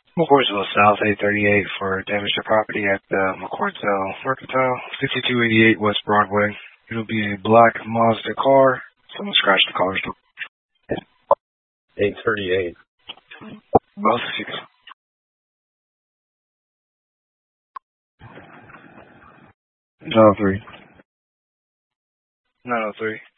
McCourtsville South 838 for damage to property at McCourtsville Mercantile, 5288 West Broadway. It'll be a black Mazda car. Someone scratched the car. 838. Well, 903. 903.